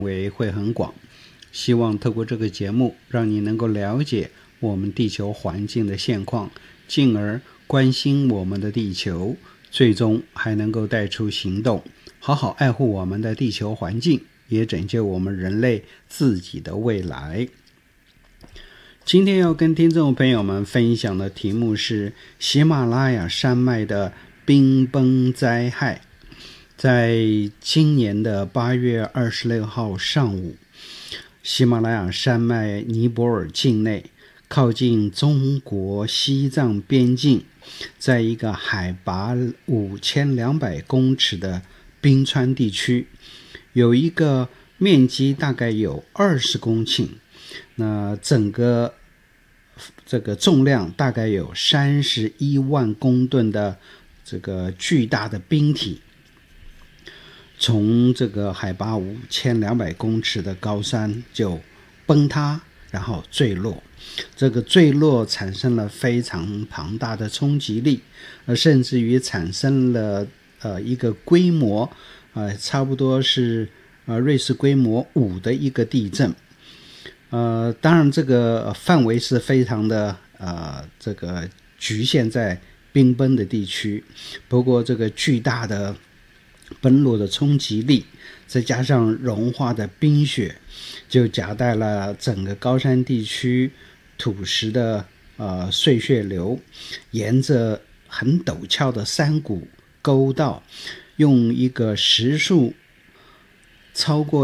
围会很广，希望透过这个节目让你能够了解我们地球环境的现况，进而关心我们的地球，最终还能够带出行动，好好爱护我们的地球环境，也拯救我们人类自己的未来。今天要跟听众朋友们分享的题目是喜马拉雅山脉的冰崩灾害。在今年的8月26号上午，喜马拉雅山脉尼泊尔境内，靠近中国西藏边境，在一个海拔5200公尺的冰川地区，有一个面积大概有20公顷，那整个这个重量大概有31万公吨的这个巨大的冰体，从这个海拔5200公尺的高山就崩塌，然后坠落。这个坠落产生了非常庞大的冲击力，甚至于产生了一个规模差不多是瑞士规模5的一个地震。当然这个范围是非常的这个局限在冰崩的地区，不过这个巨大的崩落的冲击力，再加上融化的冰雪，就夹带了整个高山地区土石的碎屑流，沿着很陡峭的山谷沟道，用一个时速超过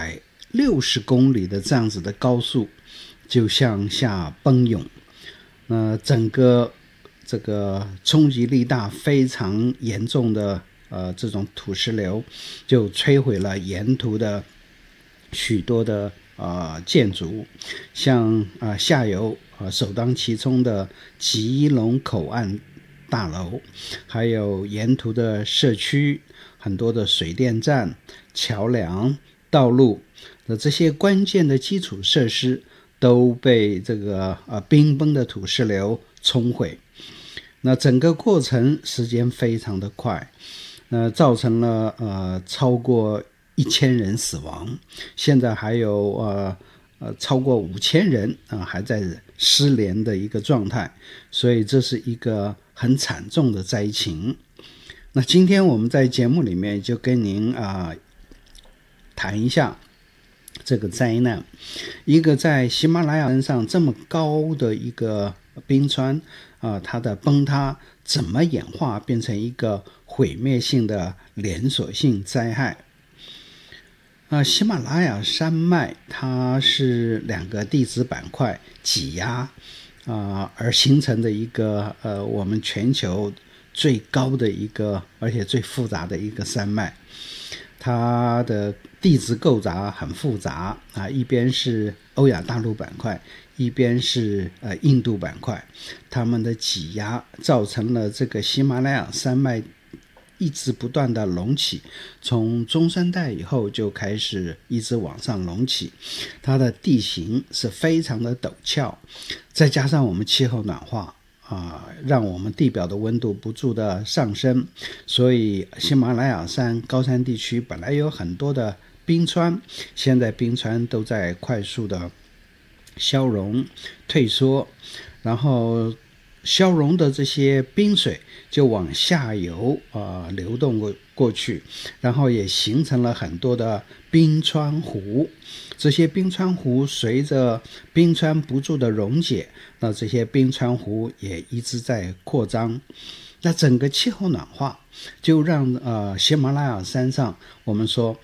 160公里的这样子的高速就向下奔涌。整个这个冲击力大非常严重的这种土石流就摧毁了沿途的许多的建筑，像下游首当其冲的吉隆口岸大楼，还有沿途的社区，很多的水电站、桥梁、道路的这些关键的基础设施都被这个冰崩的土石流冲毁。那整个过程时间非常的快，造成了超过1000人死亡，现在还有超过5000人还在失联的一个状态，所以这是一个很惨重的灾情。那今天我们在节目里面就跟您谈一下这个灾难，一个在喜马拉雅山上这么高的一个冰川它的崩塌怎么演化变成一个毁灭性的连锁性灾害。喜马拉雅山脉它是2个地质板块挤压而形成的一个我们全球最高的一个而且最复杂的一个山脉。它的地质构造很复杂一边是欧亚大陆板块，一边是印度板块，它们的挤压造成了这个喜马拉雅山脉一直不断的隆起，从中生代以后就开始一直往上隆起。它的地形是非常的陡峭，再加上我们气候暖化让我们地表的温度不住的上升，所以喜马拉雅山高山地区本来有很多的冰川，现在冰川都在快速的消融退缩，然后消融的这些冰水就往下游流动过去，然后也形成了很多的冰川湖。这些冰川湖随着冰川不住的溶解，那这些冰川湖也一直在扩张。那整个气候暖化就让喜马拉雅山上我们说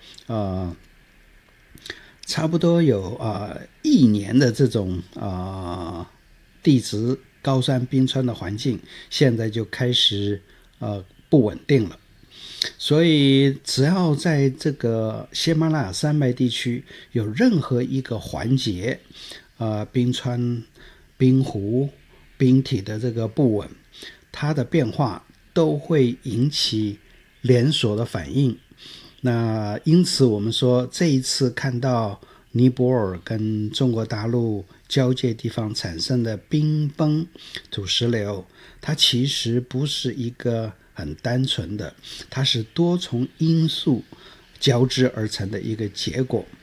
差不多有1年的这种地质高山冰川的环境现在就开始不稳定了。所以只要在这个喜马拉雅山脉地区有任何一个环节冰川、冰湖、冰体的这个不稳，它的变化都会引起连锁的反应。那因此我们说这一次看到尼泊尔跟中国大陆交界地方产生的冰崩土石流，它其实不是一个很单纯的，它是多重因素交织而成的一个结果。